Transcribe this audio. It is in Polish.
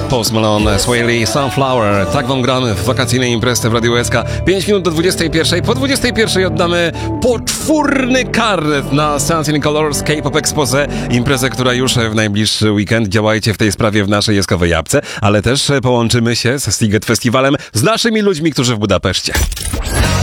Post Malone, Swae Lee, Sunflower. Tak wam gramy w wakacyjnej imprezie w Radiu SK. 5 minut do 21. Po 21 oddamy poczwórny karnet na Sounds in Colors K-Pop Expose. Imprezę, która już w najbliższy weekend. Działajcie w tej sprawie w naszej jeskowej apce, ale też połączymy się z Sziget Festiwalem z naszymi ludźmi, którzy w Budapeszcie.